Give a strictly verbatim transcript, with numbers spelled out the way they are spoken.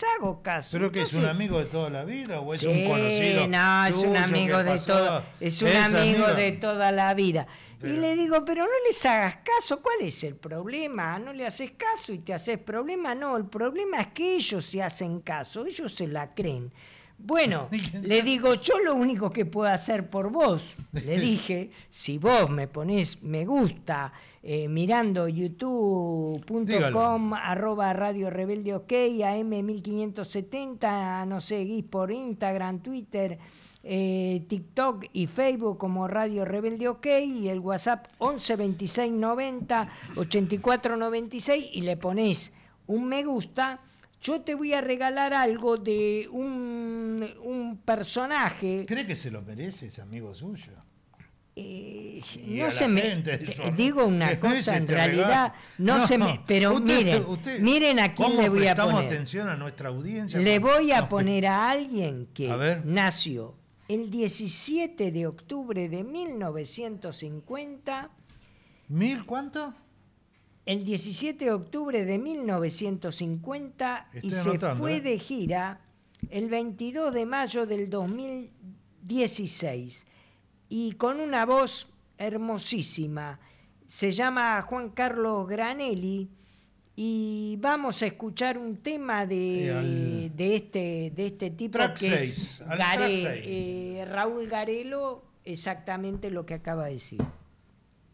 les hago caso. ¿Pero que Entonces, es un amigo de toda la vida o es sí, un conocido? No, es un amigo de todo, es un ¿Es amigo amigo? de toda la vida. Pero- Y le digo, pero no les hagas caso, ¿cuál es el problema? No le haces caso y te haces problema. No, el problema es que ellos se hacen caso, ellos se la creen. Bueno, le digo, yo lo único que puedo hacer por vos, le dije, si vos me ponés me gusta eh, mirando youtube punto com arroba radio rebelde ok, a eme mil quinientos setenta, no sé, guís por Instagram, Twitter, eh, TikTok y Facebook como Radio Rebelde OK, y el WhatsApp once veintiséis noventa ochenta y cuatro noventa y seis, y le ponés un me gusta, yo te voy a regalar algo de un, un personaje. ¿Cree que se lo merece ese amigo suyo? Eh, Y no a se la me gente, te- eso, ¿no? digo una ¿Qué cosa, merece en este realidad regalo? no, No, se me, pero usted- miren, usted- miren a quién ¿cómo le voy a prestamos poner. atención a nuestra audiencia? Le voy a No, poner a alguien que A ver. nació el diecisiete de octubre de mil novecientos cincuenta. ¿Mil cuánto? El diecisiete de octubre de mil novecientos cincuenta y Estoy se anotando, fue ¿eh? de gira el veintidós de mayo del dos mil dieciséis, y con una voz hermosísima. Se llama Juan Carlos Granelli, y vamos a escuchar un tema de, Eh, al- de, este, de este tipo Track que seis, es al Gare- track seis. eh, Raúl Garelo, exactamente lo que acaba de decir.